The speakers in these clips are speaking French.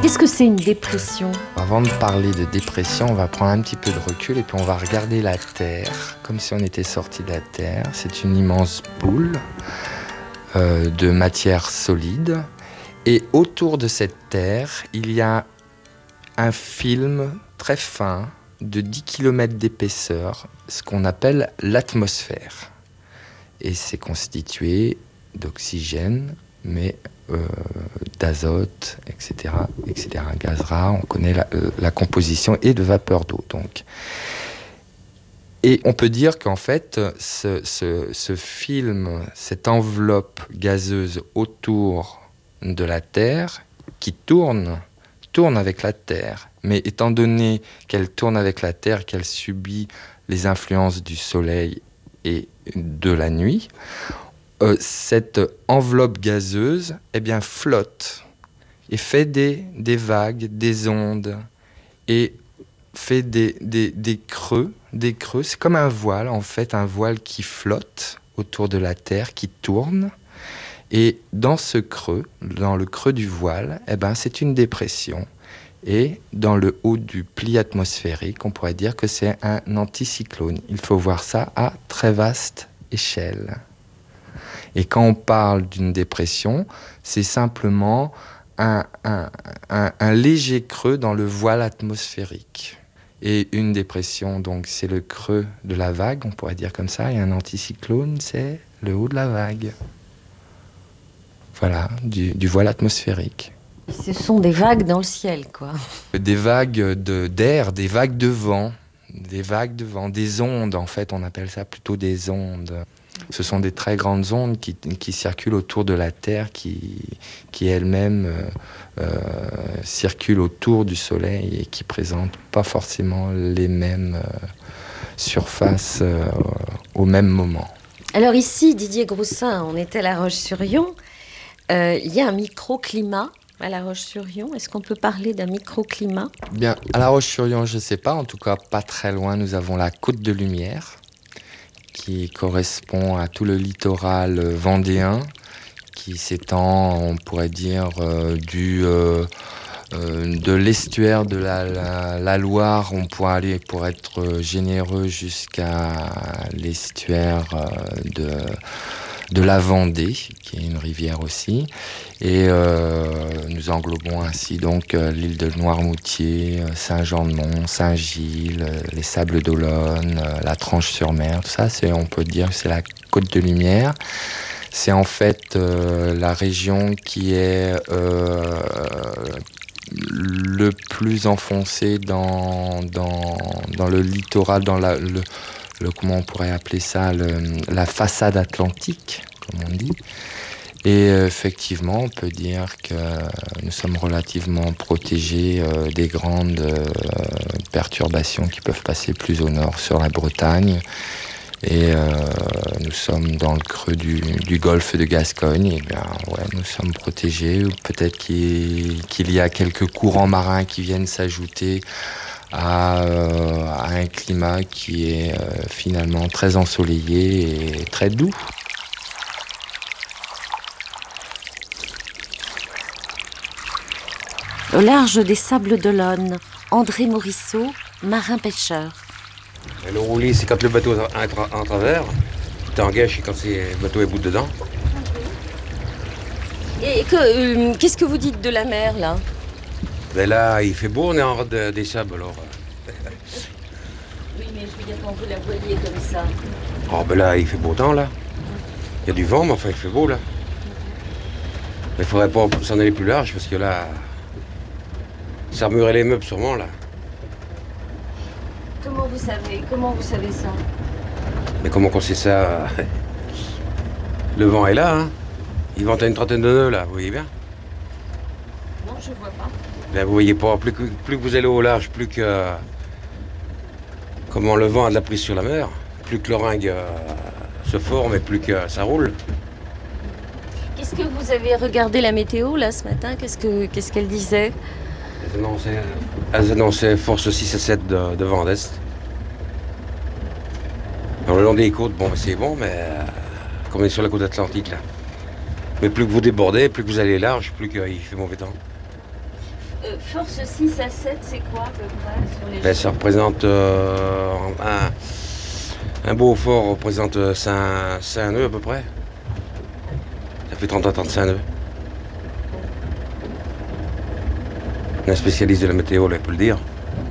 Qu'est-ce que c'est une dépression? Avant de parler de dépression, on va prendre un petit peu de recul et puis on va regarder la Terre, comme si on était sorti de la Terre. C'est une immense boule de matière solide. Et autour de cette Terre, il y a un film très fin de 10 km d'épaisseur, ce qu'on appelle l'atmosphère. Et c'est constitué d'oxygène, mais d'azote, etc., etc. Gaz rare, on connaît la composition, et de vapeur d'eau. Donc. Et on peut dire qu'en fait, ce film, cette enveloppe gazeuse autour de la Terre, qui tourne avec la Terre, mais étant donné qu'elle tourne avec la Terre, qu'elle subit les influences du Soleil et de la nuit, cette enveloppe gazeuse flotte et fait des vagues, des ondes, et fait des creux. C'est comme un voile, en fait, un voile qui flotte autour de la Terre, qui tourne. Et dans ce creux, dans le creux du voile, c'est une dépression. Et dans le haut du pli atmosphérique, on pourrait dire que c'est un anticyclone. Il faut voir ça à très vaste échelle. Et quand on parle d'une dépression, c'est simplement un léger creux dans le voile atmosphérique. Et une dépression, donc, c'est le creux de la vague, on pourrait dire comme ça, et un anticyclone, c'est le haut de la vague. Voilà, du voile atmosphérique. Ce sont des vagues dans le ciel, quoi. Des vagues d'air, des vagues de vent, des ondes, en fait, on appelle ça plutôt des ondes. Ce sont des très grandes ondes qui circulent autour de la Terre, qui elles-mêmes circulent autour du Soleil et qui présentent pas forcément les mêmes surfaces au même moment. Alors ici, Didier Groussin, on était à La Roche-sur-Yon. Il y a un microclimat à La Roche-sur-Yon. Est-ce qu'on peut parler d'un microclimat? Bien, à La Roche-sur-Yon, je ne sais pas. En tout cas, pas très loin, nous avons la Côte de Lumière, qui correspond à tout le littoral vendéen, qui s'étend, on pourrait dire, de l'estuaire de la Loire, on pourrait aller, pour être généreux, jusqu'à l'estuaire de la Vendée, qui est une rivière aussi. Et nous englobons ainsi donc l'île de Noirmoutier, Saint-Jean-de-Mont, Saint-Gilles, les Sables d'Olonne, la Tranche-sur-Mer. Tout ça, on peut dire que c'est la Côte de Lumière. C'est en fait la région qui est le plus enfoncée dans le littoral, dans comment on pourrait appeler ça, la façade atlantique, comme on dit. Et effectivement, on peut dire que nous sommes relativement protégés des grandes perturbations qui peuvent passer plus au nord sur la Bretagne. Et nous sommes dans le creux du golfe de Gascogne. Et bien, ouais, nous sommes protégés. Peut-être qu'il y a quelques courants marins qui viennent s'ajouter à un climat qui est finalement très ensoleillé et très doux. Au large des Sables d'Olonne, André Morisseau, marin-pêcheur. Le roulis, c'est quand le bateau est en travers. Tu engages quand le bateau est bout dedans. Et qu'est-ce que vous dites de la mer, là? Ben là, il fait beau, on est en rade des sables, alors. Oui, mais je veux dire, quand vous la voyez comme ça. Oh, ben là, il fait beau temps, là. Il y a du vent, mais enfin, il fait beau, là. Mais il faudrait pas s'en aller plus large, parce que là, ça remuerait les meubles, sûrement, là. Comment vous savez ça? Mais comment qu'on sait ça? Le vent est là, hein. Il vente à une trentaine de nœuds, là, vous voyez bien? Non, je vois pas. Là, vous voyez pas, plus que vous allez au large, plus que... Comment le vent a de la prise sur la mer, plus que l'oringue se forme et plus que ça roule. Qu'est-ce que vous avez regardé la météo, là, ce matin? Qu'est-ce qu'elle disait? Elles annonçaient force 6 à 7 de vent d'est. Dans le long des côtes, bon, c'est bon, mais comme on est sur la côte atlantique, là. Mais plus que vous débordez, plus que vous allez large, plus qu'il fait mauvais temps. Force 6 à 7, c'est quoi à peu près sur les Ben, ça représente un Beaufort représente 5 nœuds à peu près. Ça fait 30 à 35 nœuds. Un spécialiste de la météo, là, il peut le dire.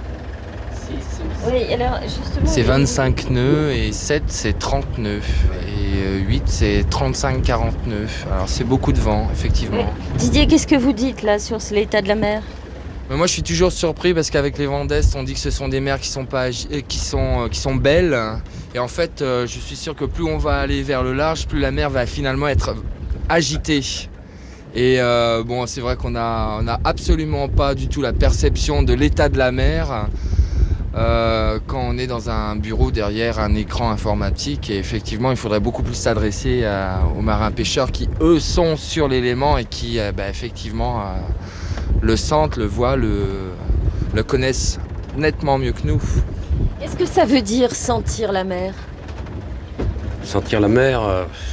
Oui, alors justement. C'est 25 nœuds et 7 c'est 30 nœuds. Et 8 c'est 35-40 nœuds. Alors c'est beaucoup de vent, effectivement. Oui. Didier, qu'est-ce que vous dites là sur l'état de la mer? Mais moi je suis toujours surpris parce qu'avec les vents d'Est, on dit que ce sont des mers qui sont belles. Et en fait, je suis sûr que plus on va aller vers le large, plus la mer va finalement être agitée. Et bon, c'est vrai qu'on a absolument pas du tout la perception de l'état de la mer. Quand on est dans un bureau derrière un écran informatique, et effectivement il faudrait beaucoup plus s'adresser aux marins pêcheurs qui eux sont sur l'élément et qui effectivement le sentent, le voient, le connaissent nettement mieux que nous. Qu'est-ce que ça veut dire sentir la mer? Sentir la mer,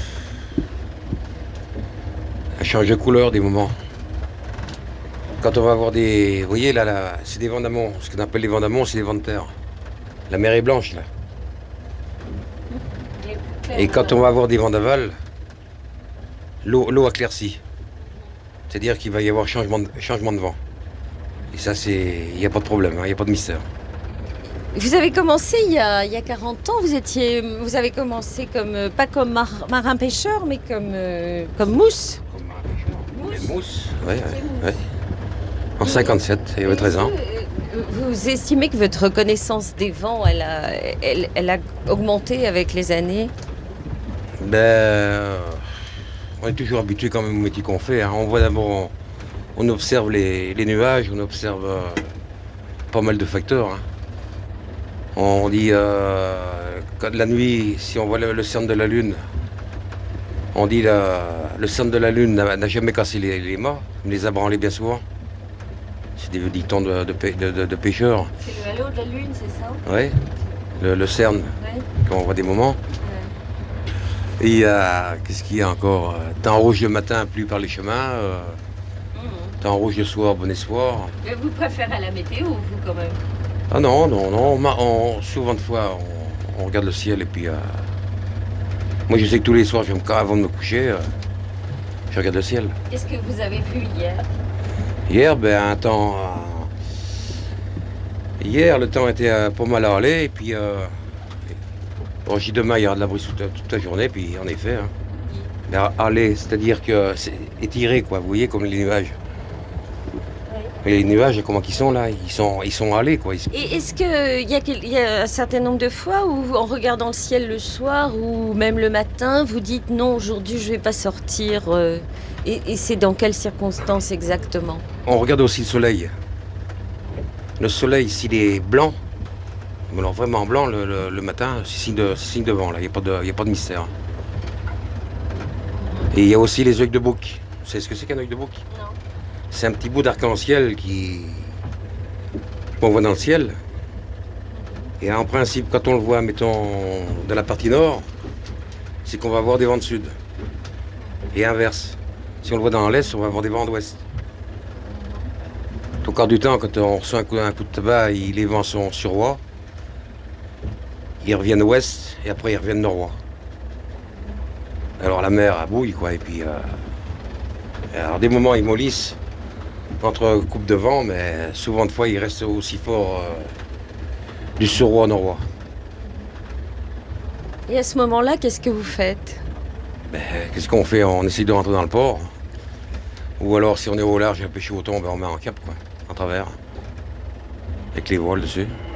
elle change de couleur des moments. Quand on va avoir des... Vous voyez, là, c'est des vents d'amont. Ce qu'on appelle les vents d'amont, c'est des vents de terre. La mer est blanche, là. Et quand on va avoir des vents d'aval, l'eau éclaircit. C'est-à-dire qu'il va y avoir changement de vent. Et ça, il n'y a pas de problème, il n'y a pas de mystère. Vous avez commencé il y a 40 ans, vous avez commencé pas comme marin pêcheur, mais comme mousse. Comme marin pêcheur. Mousse, oui. En 57, il y avait 13 ans. Vous estimez que votre connaissance des vents, elle a augmenté avec les années? On est toujours habitué quand même au métier qu'on fait. On voit d'abord, on observe les nuages, on observe pas mal de facteurs. On dit que la nuit, si on voit le cerne de la Lune, on dit le cerne de la Lune n'a jamais cassé les mâts, mais les a branlés bien souvent. C'est des dictons de pêcheurs. C'est le halo de la Lune, c'est ça? Oui, le cerne, quand on voit des moments. Ouais. Et qu'est-ce qu'il y a encore? Temps rouge le matin, pluie par les chemins. Temps rouge le soir, bon espoir. Mais vous préférez la météo, vous, quand même? Ah non. Souvent de fois, on regarde le ciel et puis... moi, je sais que tous les soirs, avant de me coucher, je regarde le ciel. Qu'est-ce que vous avez vu hier? Hier, Hier, le temps était pas mal à aller, et puis... Bon, j'ai demain, il y aura de la brise toute la journée, puis en effet... Mais aller, c'est-à-dire que c'est étiré, quoi, vous voyez, comme les nuages. Oui. Et les nuages, comment ils sont là? Ils sont allés, quoi. Et est-ce qu'il y a un certain nombre de fois où, en regardant le ciel le soir, ou même le matin, vous dites « Non, aujourd'hui, je ne vais pas sortir et c'est dans quelles circonstances exactement? On regarde aussi le soleil. Le soleil, s'il est blanc, alors vraiment blanc le matin, c'est signe de vent, là. Il n'y a pas de mystère. Et il y a aussi les œils de bouc. Vous savez ce que c'est qu'un œil de bouc? Non. C'est un petit bout d'arc-en-ciel qu'on voit dans le ciel. Et en principe, quand on le voit, mettons, dans la partie nord, c'est qu'on va avoir des vents de sud. Et inverse. Si on le voit dans l'est, on va avoir des vents d'ouest. Au quart du temps, quand on reçoit un coup de tabac, les vents sont suroît. Ils reviennent ouest et après ils reviennent noroît. Alors la mer bouille, quoi, et puis... alors des moments ils mollissent entre coupes de vent, mais souvent de fois ils restent aussi forts du suroît au noroît. Et à ce moment-là, qu'est-ce que vous faites? Qu'est-ce qu'on fait? On essaie de rentrer dans le port. Ou alors si on est au large et un pêcher au thon, on met en cap, quoi, en travers. Avec les voiles dessus.